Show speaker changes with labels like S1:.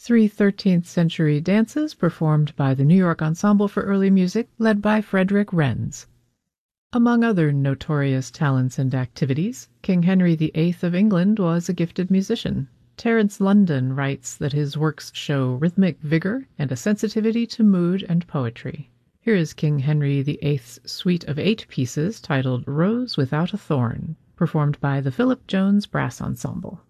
S1: Three 13th century dances performed by the New York Ensemble for Early Music, led by Frederick Renz. Among other notorious talents and activities, King Henry VIII of England was a gifted musician. Terence London writes that his works show rhythmic vigor and a sensitivity to mood and poetry. Here is King Henry VIII's suite of 8 pieces titled Rose Without a Thorn, performed by the Philip Jones Brass Ensemble.